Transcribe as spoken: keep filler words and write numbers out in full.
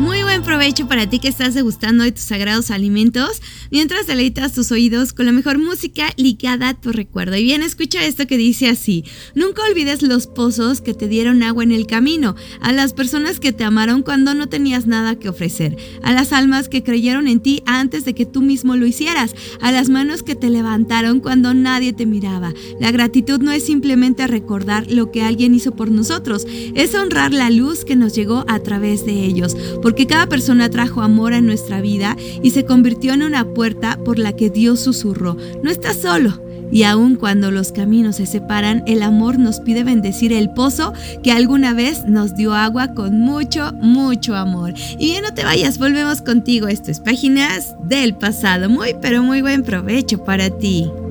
Muy buen provecho para ti que estás degustando de tus sagrados alimentos mientras deleitas tus oídos con la mejor música ligada a tu recuerdo. Y bien, escucha esto que dice así: nunca olvides los pozos que te dieron agua en el camino, a las personas que te amaron cuando no tenías nada que ofrecer, a las almas que creyeron en ti antes de que tú mismo lo hicieras, a las manos que te levantaron cuando nadie te miraba. La gratitud no es simplemente recordar lo que alguien hizo por nosotros, es honrar la luz que nos llegó a través de ellos, porque cada persona trajo amor a nuestra vida y se convirtió en una puerta por la que Dios susurró: no estás solo. Y aun cuando los caminos se separan, el amor nos pide bendecir el pozo que alguna vez nos dio agua con mucho, mucho amor. Y bien, no te vayas, volvemos contigo. Esto es Páginas del Pasado. Muy, pero muy buen provecho para ti.